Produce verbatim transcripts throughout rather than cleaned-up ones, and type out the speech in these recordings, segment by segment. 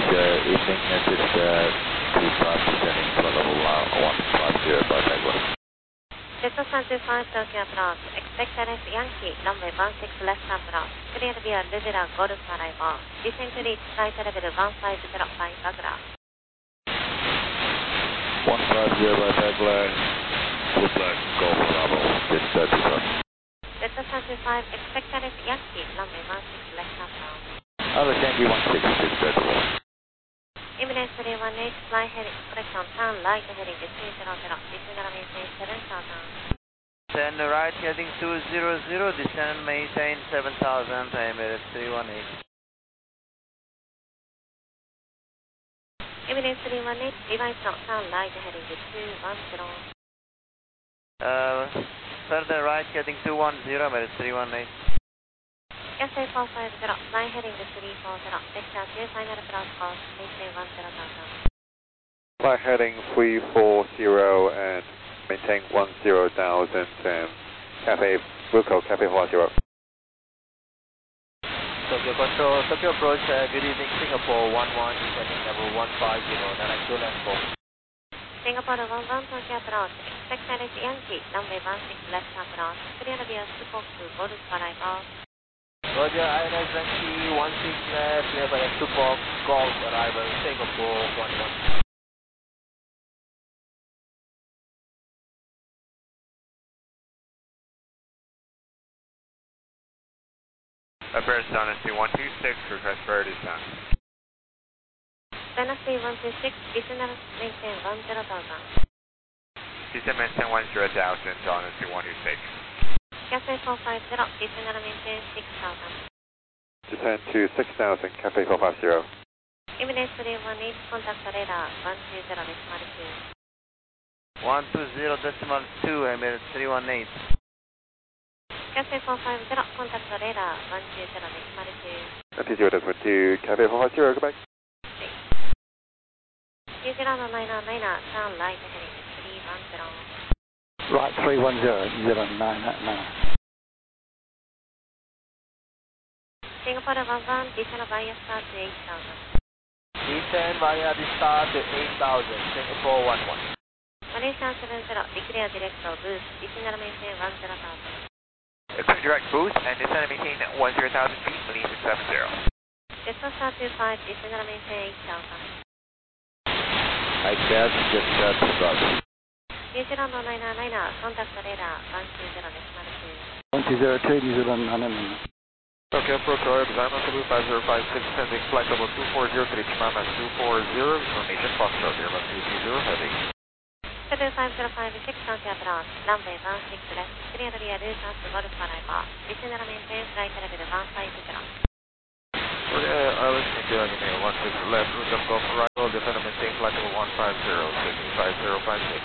uh, evening, uh, just uh, two five descending to level uh, one five zero by Tagline. Delta Sun two five Tokyo approach, expect N S Yankee, runway one six left approach, clear via Lizera Golf arrival, descend to reach flight level one five zero five Bagla. one five zero by Tagline, full black, Golf Bravo, just uh, two five. Delta Sun two five, expect N S Yankee, runway one six left approach. Alice Yankee one six, just uh, two one. Imminent three one eight, fly heading, correction, turn right heading to two zero zero, descend and maintain seven thousand. Turn right heading two zero zero, descend and maintain seven thousand, Emirates three one eight. Imminent three one eight, device not turn right heading to two one zero. Uh, further right heading two one zero, Emirates three one eight. S A four five zero, fly heading to three four zero, vector two final approach course, maintain one zero thousand. Fly heading three four zero and maintain one zero thousand and Cafe, Wilco, Cafe four zero. Tokyo Control, Tokyo approach, uh, good evening, Singapore one one, descending level one five zero, nine two left four. Singapore one one Tokyo approach, expect N S Yankee, runway one six left approach, clear via Sukok to Golf arrival. Roger, I N S Yankee one six left, clear by Sukok, Golf arrival, Singapore one one. Emirates Dynasty one two six, request for descent. Dynasty one two six, descend and maintain one zero thousand. Descend maintain one zero thousand, Dynasty one two six. Cafe four five zero, descend and maintain six thousand. Descend to six thousand, Cafe four five zero. Imminent three one eight, contact radar one two zero decimal two. one two zero decimal two, Emirates three one eight. Cafe four five zero, contact radar one two zero decimal two. one two zero decimal two, Cafe four five zero, goodbye. New Zealand nine nine, turn right heading to three one zero. Right, three one zero, zero nine nine. Singapore one one, descend via start to eight thousand. Descend via the start to eight thousand, Singapore one one. Malaysia seven zero, declare direct boost, descend and maintain one zero thousand. Clear direct boost and descend and maintain one zero thousand feet, Malaysia seven zero. Delta Star two five, descend and maintain eight thousand. eight thousand, just uh, two five. New Zealand nine nine, contact radar one two zero decimal two. one two zero two, New Zealand nine nine. Tokyo Approach Royal Design Blue five zero five six, sending flight level two four zero to reach Mama two four zero, information Foxtrot, Airbus two two zero, heavy. seven five zero five six, Tokyo approach, runway one six left, clear via Lucas to Golf arrival, descend and maintain flight level one five zero. Okay, I was doing it one six left, Lucas Golf arrival, descend and maintain flight level one five zero, six five zero five six.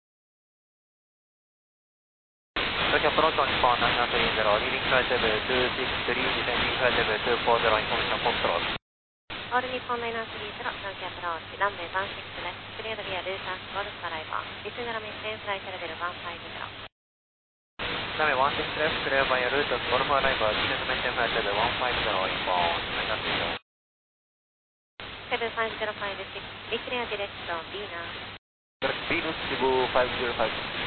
Tokyo Approach on spawn nine nine three zero, leading flight level two six three, descending flight level two four zero, information Foxtrot. All Nippon nine three zero, Tokyo approach, runway one six left, clear via Lucas to Golf arrival, descend and maintain flight level one five zero. Runway one six left, clear via Lucas Golf arrival, descend and maintain flight level one five zero, inbound nine nine three zero. seven five zero five six, declare direct Venus. Venus Cebu five zero five six.